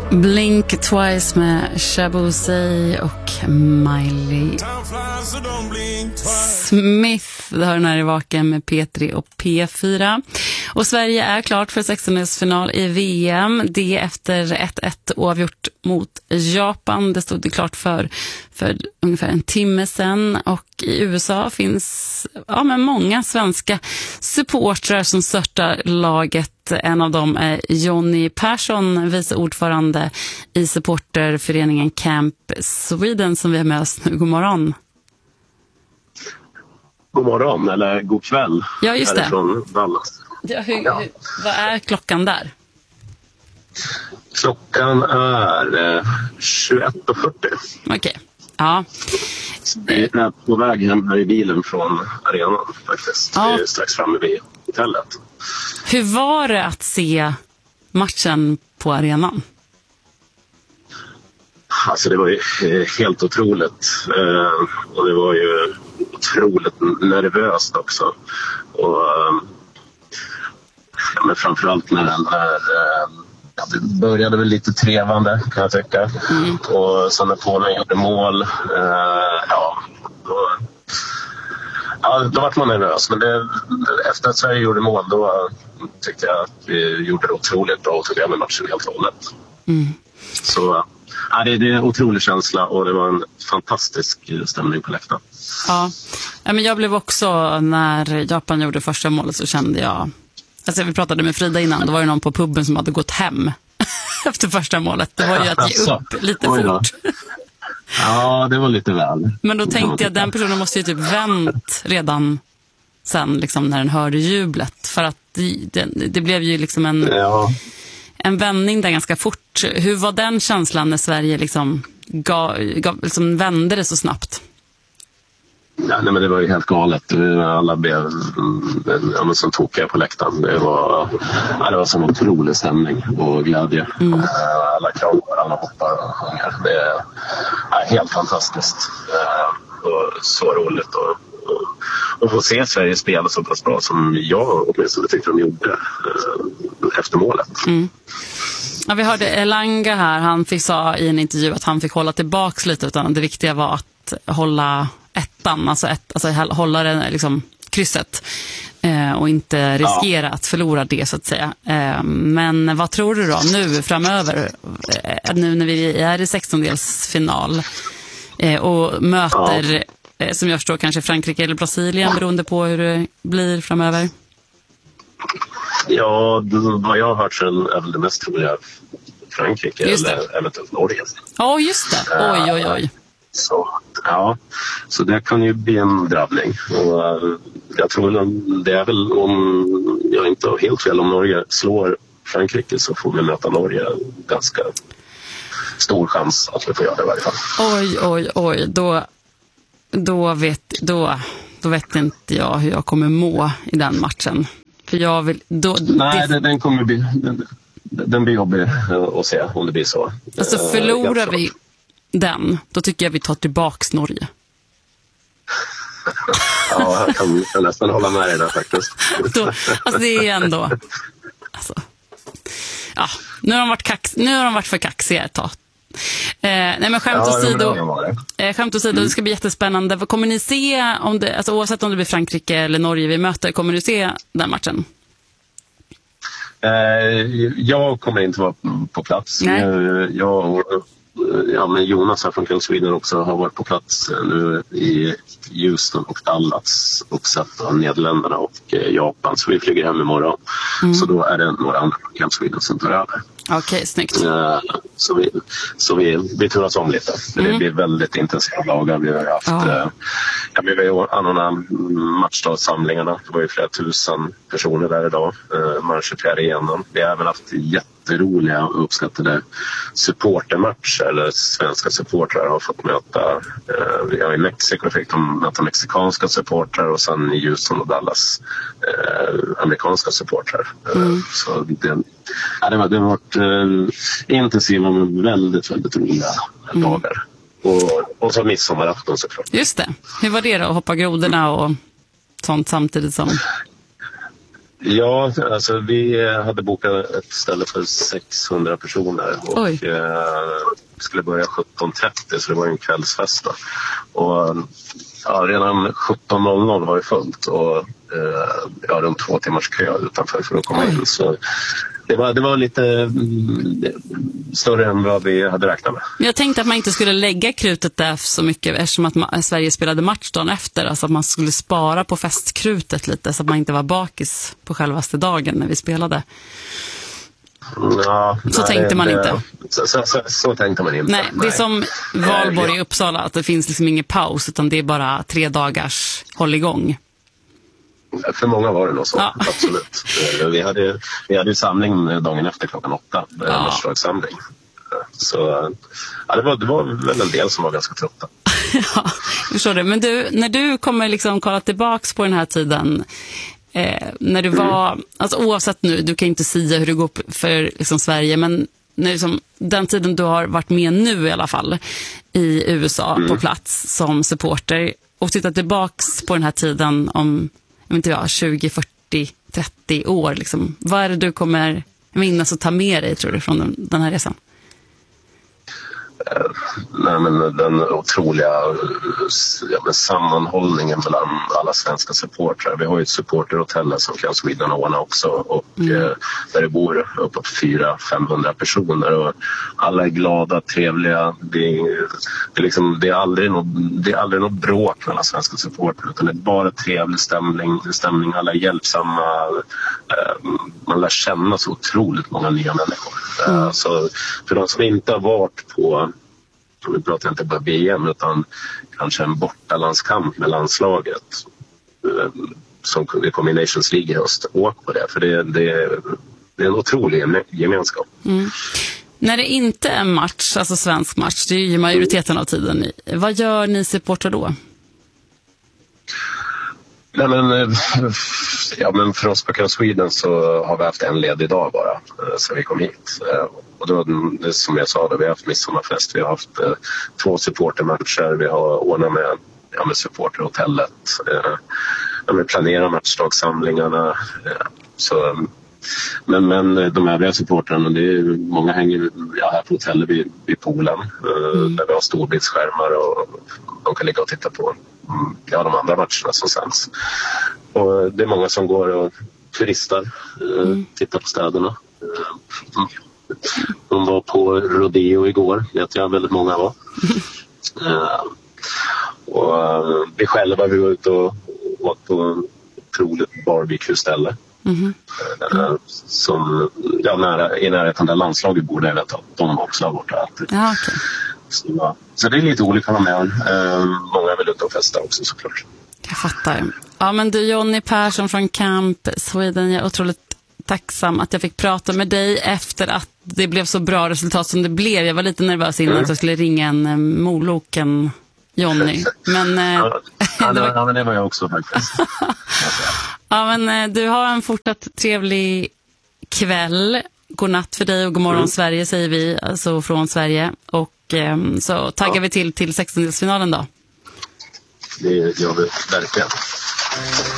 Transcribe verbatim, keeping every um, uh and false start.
Blink Twice med Shaboozey och Miley Smith. Det hör när det vaken med P tre och P fyra. Och Sverige är klart för sextondelsfinal i V M. Det efter ett ett oavgjort mot Japan. Det stod det klart för, för ungefär en timme sedan. Och i U S A finns ja, men många svenska supportrar som stöttar laget. En av dem är Johnny Persson, vice ordförande i supporterföreningen Camp Sweden som vi har med oss nu. God morgon. God morgon, eller god kväll. Ja, just det. Från Dallas. Ja, hur, hur, vad är klockan där? Klockan är eh, tjugoett och fyrtio. Okej, okay. Ja. Vi är på väg hem här i bilen från arenan faktiskt. Ja. Vi är strax framme vid hotellet. Hur var det att se matchen på arenan? Alltså det var ju helt otroligt. Eh, och det var ju otroligt nervöst också. Och, eh, ja, men framförallt när den här... Eh, ja, det började väl lite trevande kan jag tycka. Mm. Och sen när Polen gjorde mål... Eh, ja, då... Ja, då var man nervös. Men det, efter att Sverige gjorde mål då tyckte jag att vi gjorde det otroligt bra och tog över matchen helt och hållet. Mm. Så ja, det, det är en otrolig känsla och det var en fantastisk stämning på läktaren. Ja, ja men jag blev också, när Japan gjorde första målet så kände jag... Alltså vi pratade med Frida innan, det var ju någon på puben som hade gått hem efter första målet. Det var ju att ge upp lite fort. Ja, det var lite väl. Men då tänkte jag att den personen måste ju typ vänt redan sen liksom när den hörde jublet. För att det, det, det blev ju liksom en, ja. en vändning där ganska fort. Hur var den känslan när Sverige liksom, gav, gav, liksom vände det så snabbt? Ja, nej, men det var ju helt galet. Alla blev ja, som tokiga på läktaren. Det var, ja, det var som en otrolig stämning och glädje. Mm. Alla kramar, alla hoppar och sjunger. Det är ja, helt fantastiskt. Och så roligt att och, och få se Sverige spela så pass bra som jag åtminstone tyckte de gjorde efter målet. Mm. Ja, vi hörde Elanga här. Han fick sa i en intervju att han fick hålla tillbaks lite, utan det viktiga var att hålla ettan, alltså, ett, alltså hålla det, liksom, krysset eh, och inte riskera ja. att förlora det så att säga. Eh, men vad tror du då nu framöver, eh, nu när vi är i sextondelsfinal eh, och möter ja. eh, som jag förstår kanske Frankrike eller Brasilien beroende på hur det blir framöver? Ja, det, vad jag har hört så är väl det mest troliga Frankrike eller eventuellt Norge. Ja, oh, just det. Oj, oj, oj. Så, ja, så det kan ju bli en drabbning. Och jag tror det är väl, om jag inte har helt fel, om Norge slår Frankrike så får vi möta Norge. Ganska stor chans att vi får göra det i varje fall. Oj, oj, oj. Då, då, vet, då, då vet inte jag hur jag kommer må i den matchen. För jag vill... Då, Nej, det, den kommer bli... Den, den blir jobbig att se om det blir så. Alltså förlorar vi den, då tycker jag vi tar tillbaks Norge. Ja, jag kan, jag nästan hålla med dig där faktiskt. Då, alltså det är ändå... Alltså, ja, nu har de varit, kax, nu har de varit för kaxiga ett tag. Eh, nej men skämt åsido, ja, eh, skämt åsido, mm. det ska bli jättespännande. Vad kommer ni se, om det, alltså, oavsett om det blir Frankrike eller Norge vi möter, kommer ni se den matchen? Eh, jag kommer inte vara på plats. Nej. Jag, jag Ja, men Jonas här från Camp Sweden också har varit på plats nu i Houston och Dallas och sett av Nederländerna och Japan, så vi flyger hem imorgon. Mm. Så då är det några andra från Camp Sweden som tar över. Okej, okay, snyggt. Uh, så vi, så vi, vi turas om lite. Mm. Det blir väldigt intensiva dagar. Vi har haft oh. uh, ja, vi har anordnat matchdagssamlingarna. Det var ju flera tusen personer där idag. Uh, matcher till arenan. Vi har även haft jätteroliga och uppskattade supportermatcher, eller svenska supportrar har fått möta. Uh, vi har i Mexiko fick de möta mexikanska supportrar och sen i Houston och Dallas uh, amerikanska supportrar. Uh, mm. Så det, ja, det var, det var varit uh, intensiva men väldigt, väldigt roliga mm. dagar. Och, och så midsommarafton såklart. Just det. Hur var det då att hoppa grodorna och sånt samtidigt som... Ja, alltså vi hade bokat ett ställe för sexhundra personer och eh, vi skulle börja sjutton trettio, så det var ju en kvällsfest då. Och ja, redan sjutton noll noll var det fullt och eh, ja, runt två timmars kö utanför för att komma in. Så det var, det var lite mm, större än vad vi hade räknat med. Jag tänkte att man inte skulle lägga krutet där så mycket eftersom att man, Sverige spelade match dagen efter. Alltså att man skulle spara på festkrutet lite så att man inte var bakis på självaste dagen när vi spelade. Ja, så nej, tänkte man det, inte. Så, så, så, så tänkte man inte. Nej, det är som Valborg i Uppsala, att det finns liksom ingen paus utan det är bara tre dagars håll igång. För många var det nog så, ja. Absolut. Vi hade, vi hade ju samling dagen efter klockan åtta, ja. Matchdagssamling. Så ja, det, var, det var väl en del som var ganska trötta. Ja, jag förstår det. Men du, när du kommer liksom kolla tillbaks på den här tiden, eh, när du var, mm. alltså oavsett nu, du kan inte säga hur det går för liksom, Sverige, men när, liksom, den tiden du har varit med nu i alla fall i U S A mm. på plats som supporter och titta tillbaks på den här tiden om jag vet inte, ja, tjugo, fyrtio, trettio år. Liksom. Vad är det du kommer minnas och ta med dig, tror du, från den, den här resan? Nej, men den otroliga ja, men sammanhållningen mellan alla svenska supportrar. Vi har ju ett supporterhotell som kan Sweden ordna också och mm. eh, där det bor uppåt fyra till femhundra personer och alla är glada, trevliga. Det är, det är, liksom, det är, aldrig, något, det är aldrig något bråk mellan svenska supportrar utan det är bara trevlig stämning, stämning alla är hjälpsamma. Eh, man lär känna så otroligt många nya människor. Mm. Eh, så för de som inte har varit på, vi pratar inte bara V M utan kanske en bortalandskamp med landslaget som vi kom i Nations League i höst, åk på det för det, det, det är en otrolig gemenskap. Mm. När det inte är match, alltså svensk match, det är ju majoriteten av tiden, vad gör ni supportrar då? Nej, men, ja, men för oss på Camp Sweden så har vi haft en ledig dag bara så vi kom hit. Och då, det, som jag sa, då, vi har haft midsommarfest, vi har haft eh, två supportermatcher, vi har ordnat med, ja, med supporterhotellet, eh, ja, vi planerar matchdagssamlingarna. Eh, så, men, men de övriga supportrarna, det är, många hänger ja, här på hotellet vid, vid poolen eh, mm. där vi har storbildsskärmar och de kan ligga och titta på ja, de andra matcherna som sänds. Och det är många som går och turistar, eh, mm. tittar på städerna. Mm. De var på rodeo igår, vet jag väldigt många var. uh, och uh, vi själva vi var ute och åt på ett otroligt barbecue-ställe. Mm-hmm. Uh, som ja, nära, i närheten där landslaget bor, där vet jag att de också har varit alltid. Ja, okay. så, så det är lite olika med uh, många vill ut och festa också såklart. Jag fattar. Ja, men du Jonny Persson från Camp Sweden, jag är otroligt tacksam att jag fick prata med dig efter att det blev så bra resultat som det blev. Jag var lite nervös innan mm. att jag skulle ringa en eh, moloken Jonny. Men, eh, ja, ja, det var, ja, men det var jag också faktiskt. ja, men eh, du har en fortsatt trevlig kväll. God natt för dig och god morgon mm. Sverige säger vi, alltså från Sverige. Och eh, så taggar ja. vi till till sextondelsfinalen då. Det gör vi verkligen.